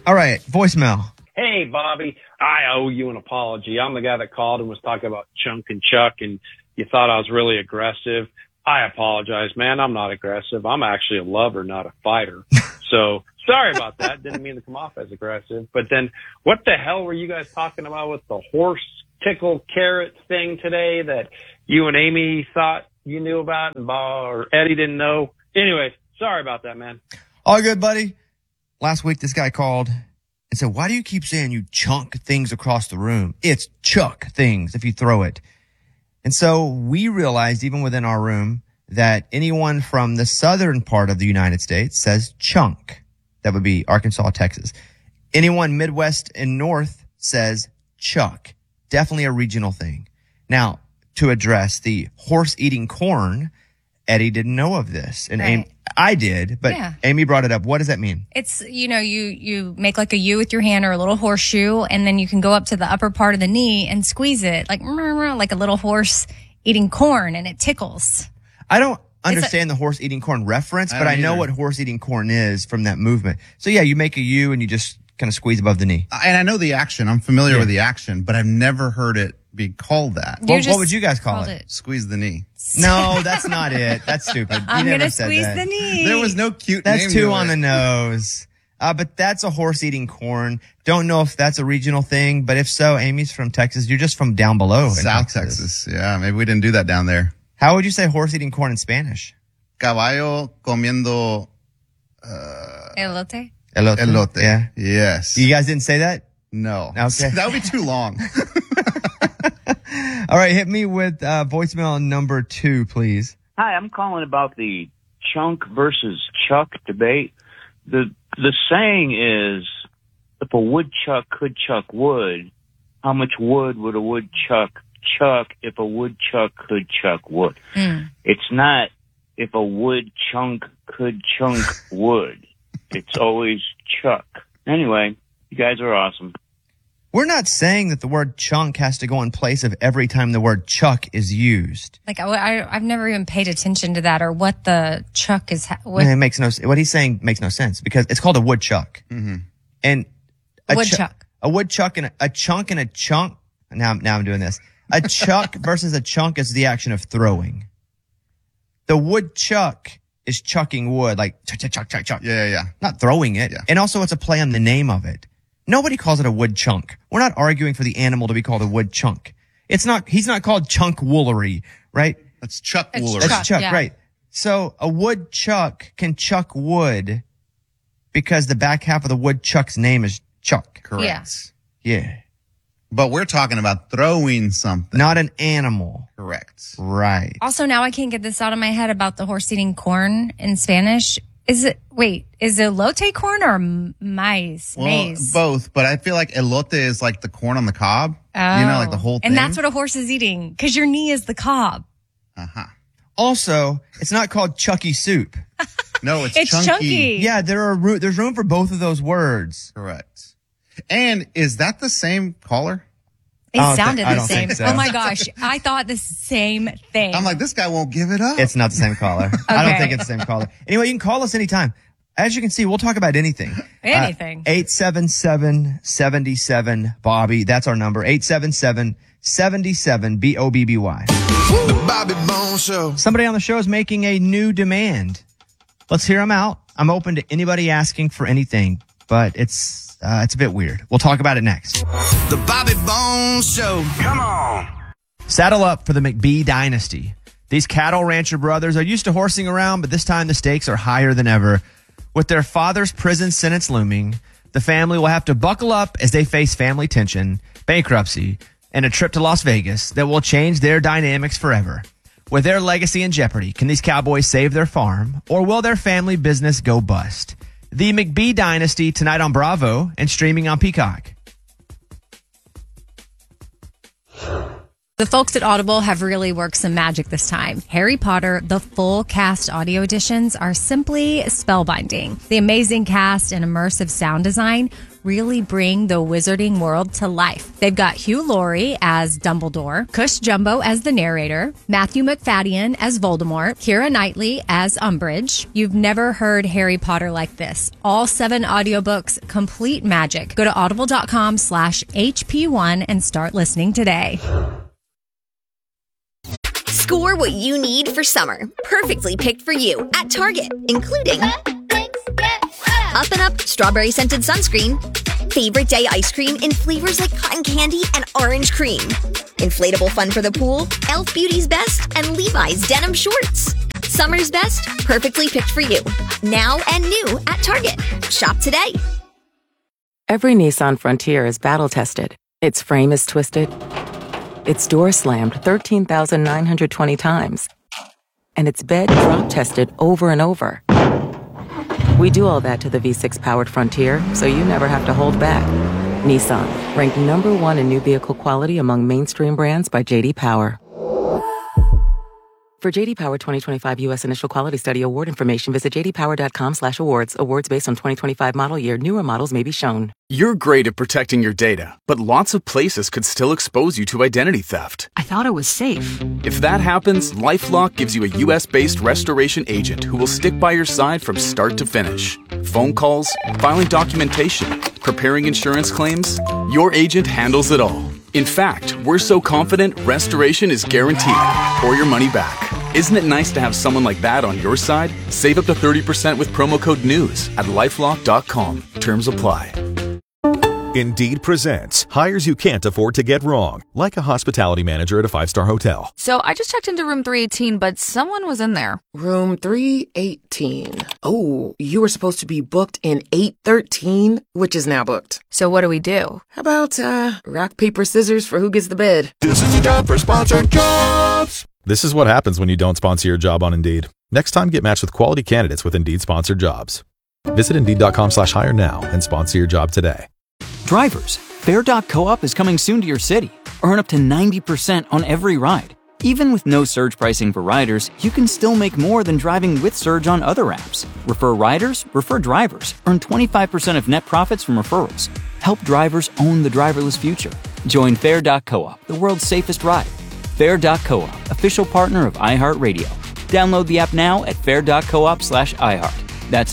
All right, voicemail. Hey, Bobby, I owe you an apology. I'm the guy that called and was talking about Chunk and Chuck, and you thought I was really aggressive. I apologize, man. I'm not aggressive. I'm actually a lover, not a fighter. So sorry about that. Didn't mean to come off as aggressive. But then what the hell were you guys talking about with the horse tickle carrot thing today that you and Amy thought you knew about and or Eddie didn't know? Anyway, sorry about that, man. All good, buddy. Last week, this guy called and said, why do you keep saying you chunk things across the room? It's chuck things if you throw it. And so we realized even within our room that anyone from the southern part of the United States says chunk. That would be Arkansas, Texas. Anyone Midwest and North says chuck. Definitely a regional thing. Now, to address the horse eating corn, Eddie didn't know of this. And Right. I did, but Yeah. Amy brought it up. What does that mean? It's, you make like a U with your hand or a little horseshoe, and then you can go up to the upper part of the knee and squeeze it like a little horse eating corn, and it tickles. I don't understand the horse eating corn reference, but I know what horse eating corn is from that movement. So yeah, you make a U and you just kind of squeeze above the knee. And I know the action. I'm familiar with the action, but I've never heard it be called that. What would you guys call it? Squeeze the knee. No, that's not it. That's stupid. I'm going to squeeze the knee. There was no cute That's name too to on it. the nose. But that's a horse eating corn. Don't know if that's a regional thing, but if so, Amy's from Texas. You're just from down below. South Texas. Yeah, maybe we didn't do that down there. How would you say horse eating corn in Spanish? Caballo comiendo Elote? elote. Yeah. Yes. You guys didn't say that? No. Okay. That would be too long. All right, hit me with voicemail number 2, please. Hi, I'm calling about the chunk versus chuck debate. The saying is, if a woodchuck could chuck wood, how much wood would a woodchuck chuck if a woodchuck could chuck wood? It's not if a wood chunk could chunk wood. It's always chuck. Anyway, you guys are awesome. We're not saying that the word chunk has to go in place of every time the word chuck is used. Like, I've never even paid attention to that or what the chuck is. It makes what he's saying makes no sense because it's called a woodchuck. Mm-hmm. And a woodchuck and a chunk and a chunk. Now I'm doing this. A chuck versus a chunk is the action of throwing. The woodchuck is chucking wood, like chuck. Yeah. Not throwing it. Yeah. And also it's a play on the name of it. Nobody calls it a wood chunk. We're not arguing for the animal to be called a wood chunk. He's not called chunk woolery, right? That's chuck It's wooler. That's chuck, yeah. right. So a woodchuck can chuck wood because the back half of the woodchuck's name is Chuck. Correct. Yeah. But we're talking about throwing something. Not an animal. Correct. Right. Also, now I can't get this out of my head about the horse eating corn in Spanish. Is it elote corn or maize? Well, Maize. both, but I feel like elote is like the corn on the cob. Oh. You know, like the whole thing. And that's what a horse is eating because your knee is the cob. Uh-huh. Also, it's not called Chucky soup. No, it's It's chunky. Yeah, there's room for both of those words. Correct. And is that the same caller? It I sounded the don't same. think so. Oh my gosh. I thought the same thing. I'm like, this guy won't give it up. It's not the same caller. I don't Okay. think it's the same caller. Anyway, you can call us anytime. As you can see, we'll talk about anything. Anything. 877-77-BOBBY. That's our number. 877-77-BOBBY. The Bobby Bones Show. Somebody on the show is making a new demand. Let's hear them out. I'm open to anybody asking for anything, but it's a bit weird. We'll talk about it next. The Bobby Bones Show. Come on. Saddle up for the McBee dynasty. These cattle rancher brothers are used to horsing around, but this time the stakes are higher than ever. With their father's prison sentence looming, the family will have to buckle up as they face family tension, bankruptcy, and a trip to Las Vegas that will change their dynamics forever. With their legacy in jeopardy, can these cowboys save their farm, or will their family business go bust? The McBee dynasty tonight on Bravo and streaming on Peacock. The folks at Audible have really worked some magic this time. Harry Potter, the full cast audio editions are simply spellbinding. The amazing cast and immersive sound design really bring the wizarding world to life. They've got Hugh Laurie as Dumbledore, Cush Jumbo as the narrator, Matthew McFadden as Voldemort, Keira Knightley as Umbridge. You've never heard Harry Potter like this. All 7 audiobooks, complete magic. Go to audible.com/HP1 and start listening today. Score what you need for summer. Perfectly picked for you at Target, including Up and Up strawberry scented sunscreen, favorite day ice cream in flavors like cotton candy and orange cream, inflatable fun for the pool, Elf Beauty's Best, and Levi's denim shorts. Summer's best, perfectly picked for you. Now and new at Target. Shop today. Every Nissan Frontier is battle-tested. Its frame is twisted. Its door slammed 13,920 times. And its bed drop-tested over and over. We do all that to the V6-powered Frontier, so you never have to hold back. Nissan, ranked #1 in new vehicle quality among mainstream brands by J.D. Power. For J.D. Power 2025 U.S. Initial Quality Study award information, visit jdpower.com/awards. Awards based on 2025 model year. Newer models may be shown. You're great at protecting your data, but lots of places could still expose you to identity theft. I thought it was safe. If that happens, LifeLock gives you a U.S.-based restoration agent who will stick by your side from start to finish. Phone calls, filing documentation, preparing insurance claims, your agent handles it all. In fact, we're so confident restoration is guaranteed or your money back. Isn't it nice to have someone like that on your side? Save up to 30% with promo code NEWS at LifeLock.com. Terms apply. Indeed presents hires you can't afford to get wrong, like a hospitality manager at a 5-star hotel. So I just checked into room 318, but someone was in there. Room 318. Oh, you were supposed to be booked in 813, which is now booked. So what do we do? How about rock, paper, scissors for who gets the bed? This is the time for sponsored jobs. This is what happens when you don't sponsor your job on Indeed. Next time, get matched with quality candidates with Indeed sponsored jobs. Visit Indeed.com/hire now and sponsor your job today. Drivers, Fair.coop is coming soon to your city. Earn up to 90% on every ride. Even with no surge pricing for riders, you can still make more than driving with surge on other apps. Refer riders, refer drivers. Earn 25% of net profits from referrals. Help drivers own the driverless future. Join Fair.coop, the world's safest ride. Fair.coop, official partner of iHeartRadio. Download the app now at fair.coop/iHeart. That's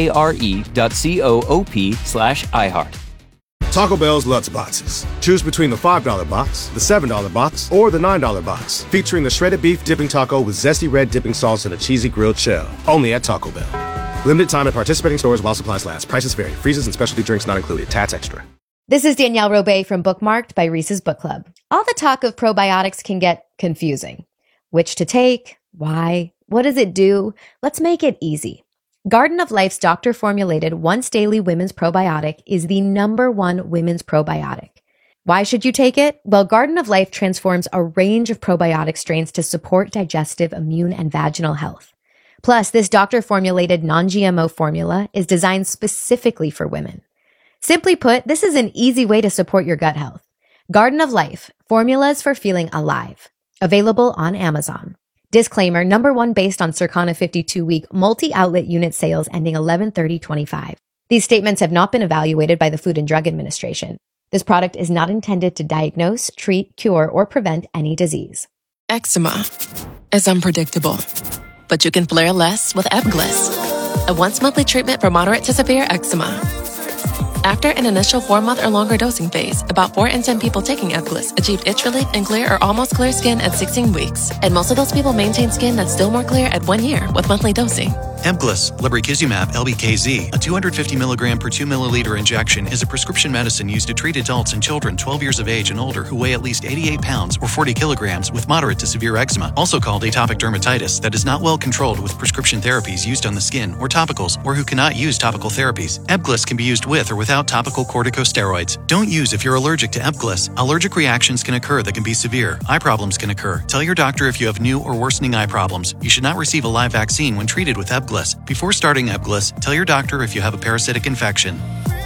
FARE.coop/iHeart. Taco Bell's Lutz Boxes. Choose between the $5 box, the $7 box, or the $9 box. Featuring the shredded beef dipping taco with zesty red dipping sauce and a cheesy grilled shell. Only at Taco Bell. Limited time at participating stores while supplies last. Prices vary. Freezes and specialty drinks not included. Tats extra. This is Danielle Robay from Bookmarked by Reese's Book Club. All the talk of probiotics can get confusing. Which to take? Why? What does it do? Let's make it easy. Garden of Life's doctor-formulated once-daily women's probiotic is the #1 women's probiotic. Why should you take it? Well, Garden of Life transforms a range of probiotic strains to support digestive, immune, and vaginal health. Plus, this doctor-formulated non-GMO formula is designed specifically for women. Simply put, this is an easy way to support your gut health. Garden of Life, formulas for feeling alive. Available on Amazon. Disclaimer, #1 based on Circana 52-week multi-outlet unit sales ending 11/30/25. These statements have not been evaluated by the Food and Drug Administration. This product is not intended to diagnose, treat, cure, or prevent any disease. Eczema is unpredictable, but you can flare less with Ebglyss, a once-monthly treatment for moderate to severe eczema. After an initial 4-month or longer dosing phase, about 4 in 10 people taking Ebglyss achieved itch relief and clear or almost clear skin at 16 weeks. And most of those people maintain skin that's still more clear at 1 year with monthly dosing. Ebglyss, lebrikizumab LBKZ, a 250 milligram per 2 milliliter injection, is a prescription medicine used to treat adults and children 12 years of age and older who weigh at least 88 pounds or 40 kilograms with moderate to severe eczema, also called atopic dermatitis, that is not well controlled with prescription therapies used on the skin or topicals, or who cannot use topical therapies. Ebglyss can be used with or without topical corticosteroids. Don't use if you're allergic to Ebglyss. Allergic reactions can occur that can be severe. Eye problems can occur. Tell your doctor if you have new or worsening eye problems. You should not receive a live vaccine when treated with Ebglyss. Before starting Ebglyss, tell your doctor if you have a parasitic infection.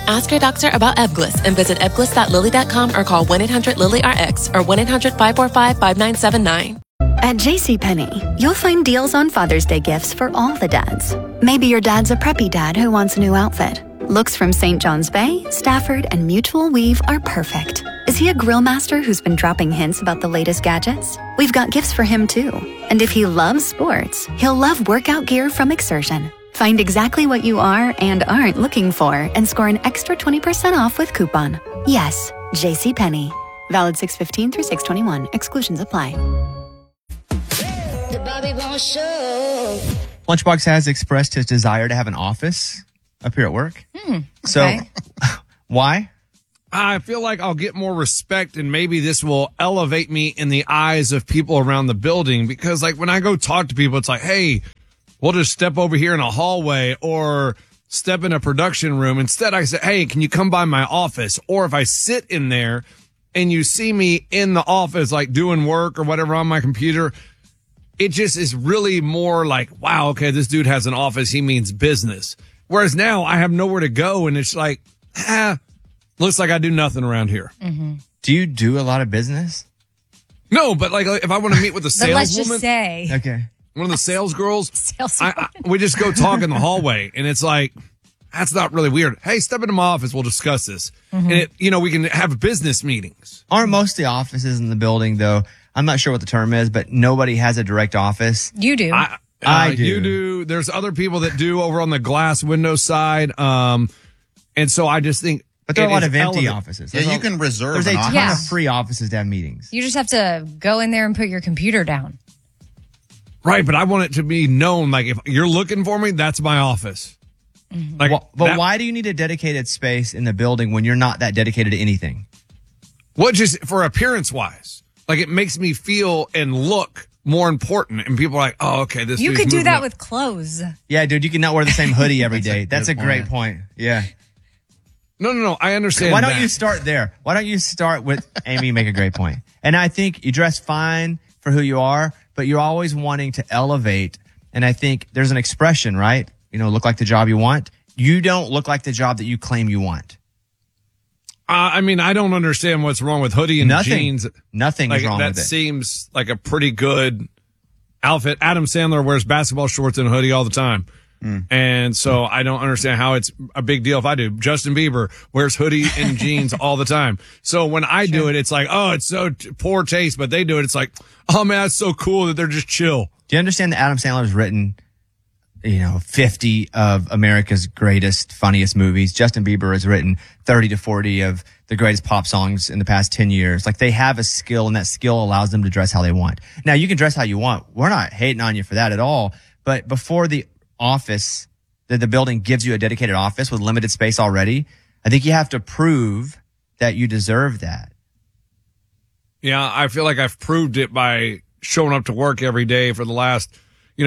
Ask your doctor about Ebglyss and visit ebglyss.lilly.com or call 1-800-LILY-RX or 1-800-545-5979. At JCPenney, you'll find deals on Father's Day gifts for all the dads. Maybe your dad's a preppy dad who wants a new outfit. Looks from St. John's Bay, Stafford, and Mutual Weave are perfect. Is he a grill master who's been dropping hints about the latest gadgets? We've got gifts for him too. And if he loves sports, he'll love workout gear from Exertion. Find exactly what you are and aren't looking for and score an extra 20% off with coupon. Yes, JCPenney. Valid 6/15 through 6/21. Exclusions apply. The Bobby Bones Show. Lunchbox has expressed his desire to have an office up here at work. Okay. So, why? I feel like I'll get more respect, and maybe this will elevate me in the eyes of people around the building, because like when I go talk to people, it's like, hey, we'll just step over here in a hallway or step in a production room. Instead, I say, hey, can you come by my office? Or if I sit in there and you see me in the office, like doing work or whatever on my computer, it just is really more like, wow, okay, this dude has an office. He means business. Whereas now I have nowhere to go, and it's like, looks like I do nothing around here. Mm-hmm. Do you do a lot of business? No, but like if I want to meet with a But let's saleswoman, just say. Okay. one of the sales girls, we just go talk in the hallway, and it's like, that's not really weird. Hey, step into my office. We'll discuss this. Mhm. And we can have business meetings. Aren't most of the offices in the building, though? I'm not sure what the term is, but nobody has a direct office. You do. I do. You do. There's other people that do over on the glass window side. And so I just think, But there are a it lot is of empty elegant. offices. Yeah, you can reserve There's a an ton office. of free offices to have meetings. You just have to go in there and put your computer down. Right, but I want it to be known, like, if you're looking for me, that's my office. Like, But why do you need a dedicated space in the building when you're not that dedicated to anything? What, just for appearance wise? Like, it makes me feel and look more important, and people are like, oh, okay, this You dude's could do moving that up. with clothes. Yeah, dude, you can not wear the same hoodie every day. That's a great point. Yeah. No, I understand. Why don't that. you start there? Why don't you start with Amy? You make a great point. And I think you dress fine for who you are, but you're always wanting to elevate. And I think there's an expression, right? Look like the job you want. You don't look like the job that you claim you want. I mean, I don't understand what's wrong with hoodie and jeans. Nothing is wrong with it. That seems like a pretty good outfit. Adam Sandler wears basketball shorts and a hoodie all the time. And so I don't understand how it's a big deal if I do. Justin Bieber wears hoodie and jeans all the time. So when I do it, it's like, oh, it's so poor taste. But they do it, it's like, oh, man, that's so cool that they're just chill. Do you understand that Adam Sandler's written, 50 of America's greatest, funniest movies? Justin Bieber has written 30 to 40 of the greatest pop songs in the past 10 years. Like, they have a skill, and that skill allows them to dress how they want. Now, you can dress how you want. We're not hating on you for that at all. But before the office, that the building gives you a dedicated office with limited space already, I think you have to prove that you deserve that. Yeah, I feel like I've proved it by showing up to work every day for the last,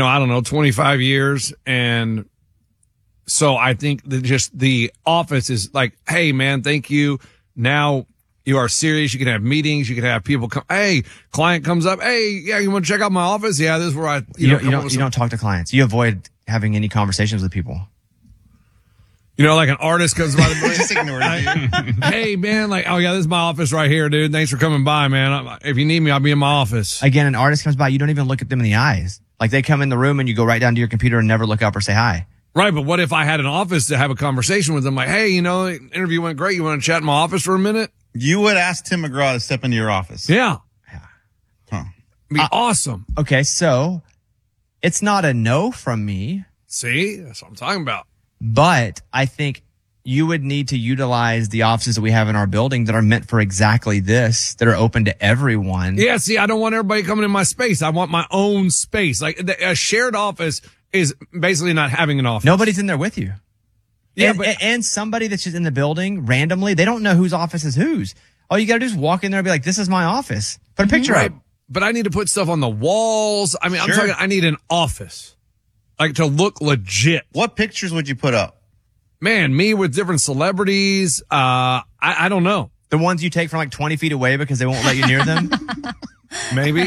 25 years. And so I think that just the office is like, hey, man, thank you. Now you are serious. You can have meetings. You can have people come. Hey, client comes up. Hey, yeah, you want to check out my office? Yeah, this is where You don't talk to clients. You avoid having any conversations with people. Like an artist comes by the Just ignore it. hey, man, like, oh, yeah, this is my office right here, dude. Thanks for coming by, man. If you need me, I'll be in my office. Again, an artist comes by. You don't even look at them in the eyes. Like, they come in the room and you go right down to your computer and never look up or say hi. Right, but what if I had an office to have a conversation with them? Like, hey, the interview went great. You want to chat in my office for a minute? You would ask Tim McGraw to step into your office. Yeah. Huh. Be awesome. Okay, so it's not a no from me. See? That's what I'm talking about. But I think you would need to utilize the offices that we have in our building that are meant for exactly this, that are open to everyone. Yeah, see, I don't want everybody coming in my space. I want my own space. Like, a shared office is basically not having an office. Nobody's in there with you. Yeah, and somebody that's just in the building randomly, they don't know whose office is whose. All you got to do is walk in there and be like, this is my office. Put a picture up. But I need to put stuff on the walls. I mean, I'm talking, I need an office. Like, to look legit. What pictures would you put up? Man, me with different celebrities. I don't know. The ones you take from like 20 feet away because they won't let you near them? Maybe.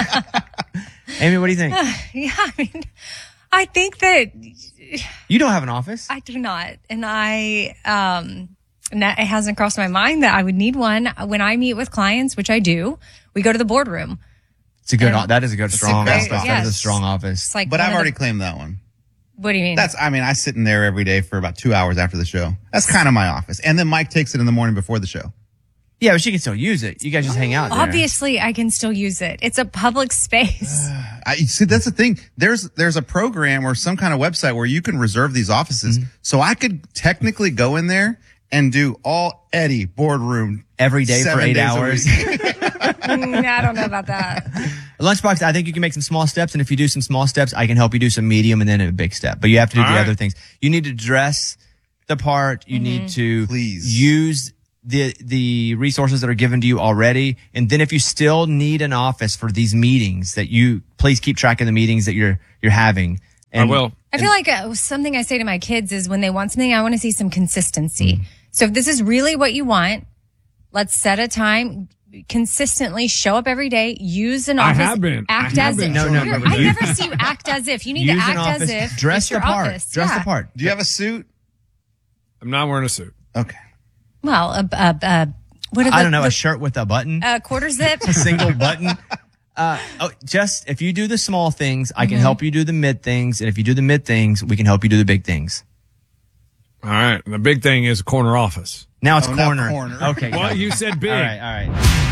Amy, what do you think? Yeah, I mean, I think that You don't have an office. I do not. And I it hasn't crossed my mind that I would need one. When I meet with clients, which I do, we go to the boardroom. It's a good. That is a good strong office. Yes. That is a strong office. It's like But one I've of already the- claimed that one. What do you mean? I sit in there every day for about 2 hours after the show. That's kind of my office. And then Mike takes it in the morning before the show. Yeah, but she can still use it. You guys just hang out there. Obviously, I can still use it. It's a public space. See, that's the thing. There's a program or some kind of website where you can reserve these offices. So I could technically go in there and do all Eddie boardroom every day for 8 hours. I don't know about that. Lunchbox, I think you can make some small steps, and if you do some small steps, I can help you do some medium and then a big step. But you have to do the other things. You need to dress the part. You need to use the resources that are given to you already. And then if you still need an office for these meetings, that you please keep track of the meetings that you're having. And, I will. I feel like something I say to my kids is when they want something, I want to see some consistency. So if this is really what you want, let's set a time, consistently show up every day, use an office. I have been. Act as if. No. I never see you act as if. You need to Use an act as office. if. Dress it's your the part. office. Dress Yeah. the part. Do you have a suit? I'm not wearing a suit. Okay. Well, what are I don't know, a shirt with a button, quarter zip, a single button. Just if you do the small things, I can help you do the mid things, and if you do the mid things, we can help you do the big things. All right. The big thing is corner office. Now it's Oh, now corner. corner. Okay. Well, you said big. All right.